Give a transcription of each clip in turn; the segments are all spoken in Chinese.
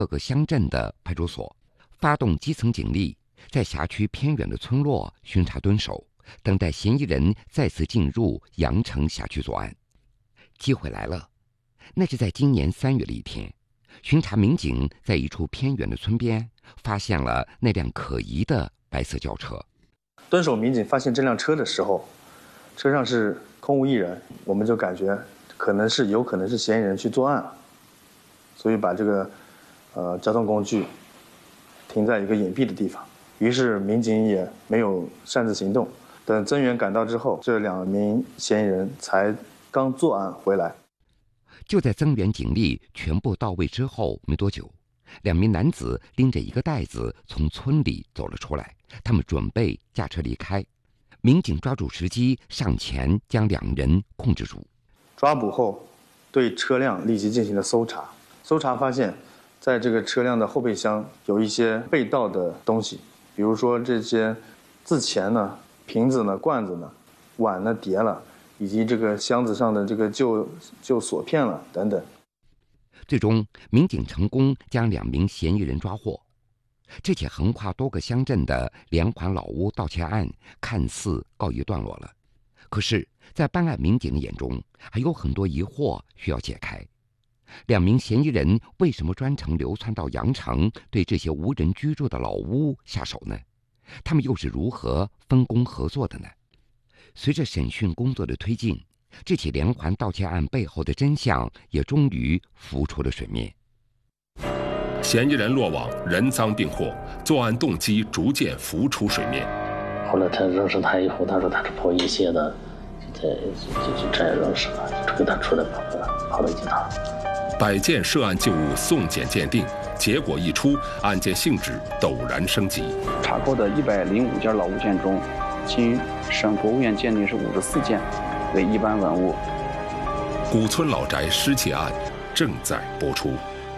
各个乡镇的派出所，发动基层警力，在辖区偏远的村落巡查蹲守，等待嫌疑人再次进入阳城辖区作案。机会来了，那是在今年3月的一天，巡查民警在一处偏远的村边发现了那辆可疑的白色轿车。 蹲守民警发现这辆车的时候，车上是空无一人，我们就感觉有可能是嫌疑人去作案，所以把这个交通工具停在一个隐蔽的地方。于是民警也没有擅自行动，等增援赶到之后，这2名嫌疑人才刚作案回来。 就在增援警力全部到位之后没多久，2名男子拎着一个袋子从村里走了出来，他们准备驾车离开。民警抓住时机上前将2人控制住。 抓捕后，对车辆立即进行了搜查。搜查发现，在这个车辆的后备箱有一些被盗的东西，比如说这些字钱呢、瓶子呢、罐子呢、碗呢、碟了，以及这个箱子上的这个旧锁片了等等。 最终，民警成功将2名嫌疑人抓获。这起横跨多个乡镇的连环老屋盗窃案看似告一段落了，可是，在办案民警的眼中，还有很多疑惑需要解开。2名嫌疑人为什么专程流窜到阳城，对这些无人居住的老屋下手呢？他们又是如何分工合作的呢？随着审讯工作的推进，这起连环盗窃案背后的真相也终于浮出了水面。 嫌疑人落网，人赃并获，作案动机逐渐浮出水面。 后来他认识他以后，他说他是跑一线的，就这样认识了，就跟他出来跑了几趟。 100件涉案旧物送检鉴定，结果一出，案件性质陡然升级。 查扣的105件老物件中，经省国务院鉴定是54件为一般文物。 古村老宅失窃案正在播出。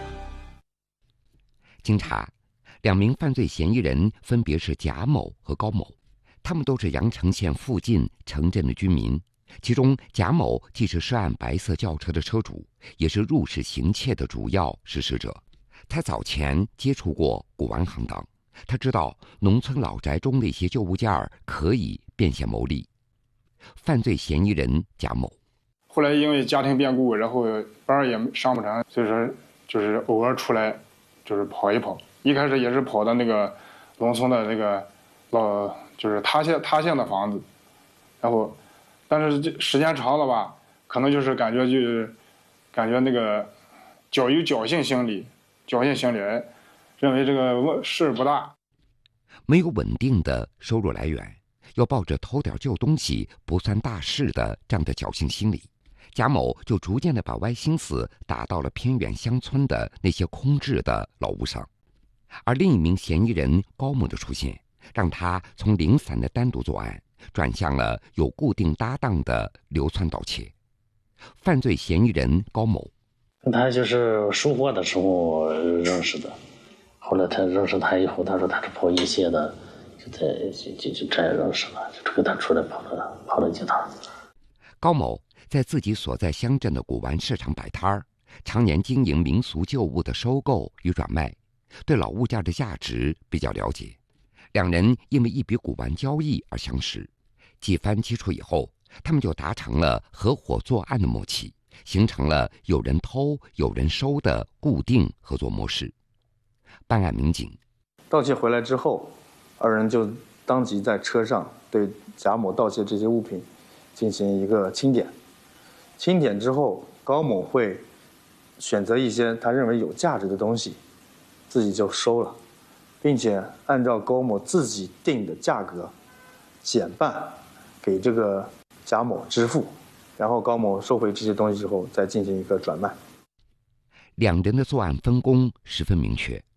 经查，2名犯罪嫌疑人分别是贾某和高某，他们都是阳城县附近城镇的居民。其中，贾某既是涉案白色轿车的车主，也是入室行窃的主要实施者。他早前接触过古玩行当，他知道农村老宅中的一些旧物件可以变现牟利。犯罪嫌疑人贾某， 后来因为家庭变故，然后班也上不成，所以说就是偶尔出来就是跑一跑。一开始也是跑到那个农村的那个就是塌陷的房子，然后但是这时间长了吧，可能就是感觉那个有侥幸心理，认为这个事不大。 没有稳定的收入来源，要抱着偷点旧东西不算大事的这样的侥幸心理，贾某就逐渐的把歪心思打到了偏远乡村的那些空置的老屋上。而另一名嫌疑人高某的出现，让他从零散的单独作案转向了有固定搭档的流窜盗窃。犯罪嫌疑人高某， 他就是收货的时候认识的，后来他认识他以后，他说他是跑一线的，就这样认识了，就跟他出来跑了几趟。 高某在自己所在乡镇的古玩市场摆摊儿，常年经营民俗旧物的收购与转卖，对老物件的价值比较了解。2人因为一笔古玩交易而相识，几番接触以后，他们就达成了合伙作案的默契，形成了有人偷有人收的固定合作模式。办案民警盗窃回来之后，2人就当即在车上对贾某盗窃这些物品进行一个清点。清点之后，高某会选择一些他认为有价值的东西，自己就收了，并且按照高某自己定的价格减半给这个贾某支付，然后高某收回这些东西之后再进行一个转卖。 2人的作案分工十分明确，